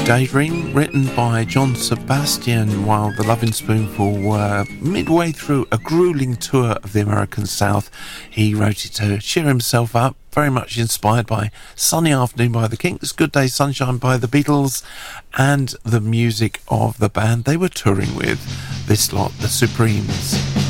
Daydream, written by John Sebastian while the Lovin' Spoonful were midway through a grueling tour of the American South. He wrote it to cheer himself up, very much inspired by Sunny Afternoon by the Kinks, Good Day Sunshine by the Beatles, and the music of the band they were touring with, this lot, the Supremes.